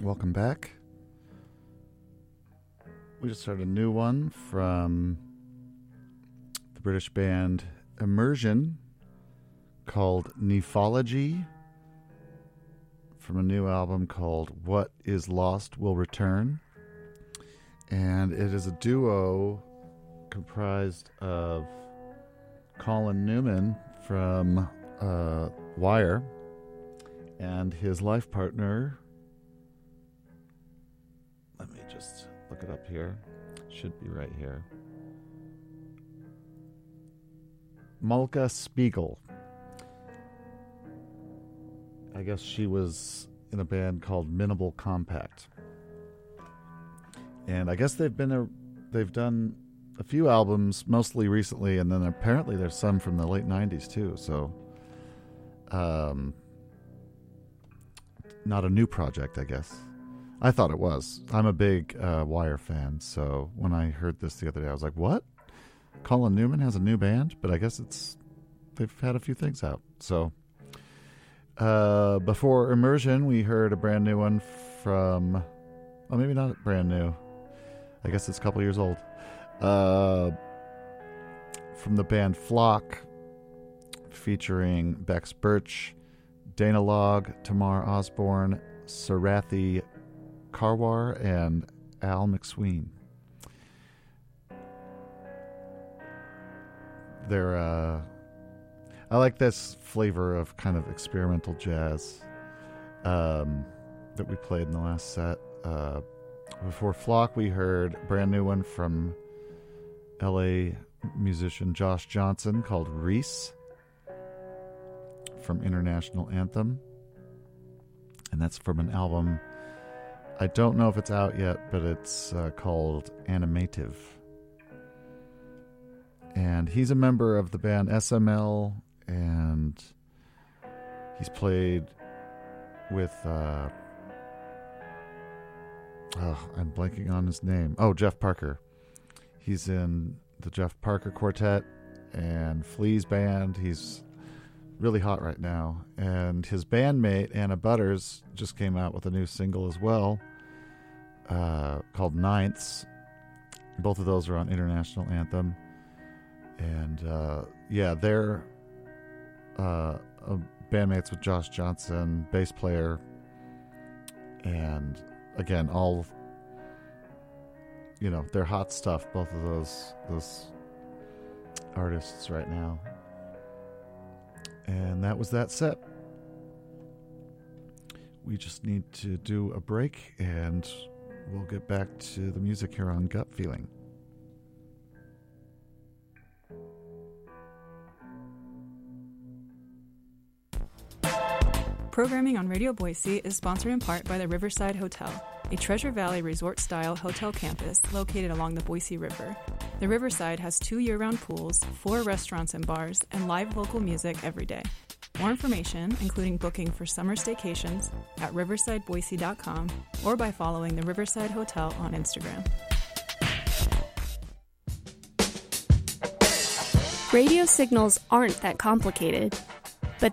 Welcome back. We just started a new one from the British band Immersion called Nephology, from a new album called What Is Lost Will Return. And it is a duo comprised of Colin Newman from Wire and his life partner. Let me just look it up here. Should be right here. Malka Spiegel. I guess she was in a band called Minimal Compact. And I guess they've done a few albums, mostly recently, and then apparently there's some from the late 90s too. So, not a new project, I guess. I thought it was. I'm a big Wire fan, so when I heard this the other day, I was like, what? Colin Newman has a new band? But I guess they've had a few things out. So, before Immersion, we heard a brand new one from, well, maybe not brand new. I guess it's a couple years old. From the band Flock, featuring Bex Birch, Dana Logg, Tamar Osborne, Sarathi Karwar, and Al McSween. I like this flavor of kind of experimental jazz that we played in the last set. Before Flock, we heard a brand new one from LA musician Josh Johnson called Reese from International Anthem. And that's from an album, I don't know if it's out yet, but it's called Animative. And he's a member of the band SML, and he's played with I'm blanking on his name. Oh, Jeff Parker. He's in the Jeff Parker Quartet and Flea's band. He's really hot right now. And his bandmate, Anna Butters, just came out with a new single as well, called Ninths. Both of those are on International Anthem. And they're bandmates with Josh Johnson, bass player, and again, all, they're hot stuff, both of those artists right now. And that was that set. We just need to do a break, and we'll get back to the music here on Gut Feeling. Programming on Radio Boise is sponsored in part by the Riverside Hotel, a Treasure Valley resort-style hotel campus located along the Boise River. The Riverside has 2 year-round pools, 4 restaurants and bars, and live local music every day. More information, including booking for summer staycations, at riversideboise.com or by following the Riverside Hotel on Instagram. Radio signals aren't that complicated.